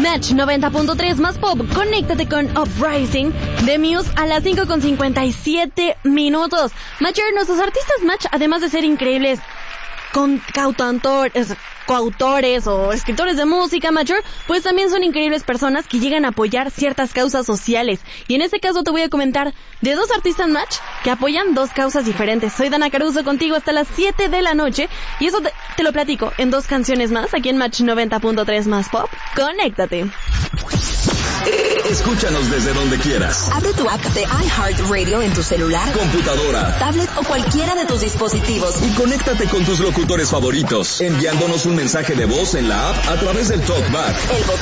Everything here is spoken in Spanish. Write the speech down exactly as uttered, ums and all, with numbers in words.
Match noventa punto tres más pop. Conéctate con Uprising de Muse a las cinco con cincuenta y siete minutos. Matcher, nuestros artistas Match, además de ser increíbles con coautores, coautores o escritores de música, Matcher, pues también son increíbles personas que llegan a apoyar ciertas causas sociales. Y en este caso te voy a comentar de dos artistas Match que apoyan dos causas diferentes. Soy Dana Caruso contigo hasta las siete de la noche y eso te, te lo platico en dos canciones más aquí en Match noventa punto tres más pop. Conéctate. Escúchanos desde donde quieras. Abre tu app de iHeartRadio en tu celular, computadora, tablet o cualquiera de tus dispositivos y conéctate con tus locutores favoritos, enviándonos un mensaje de voz en la app a través del TalkBack. El botón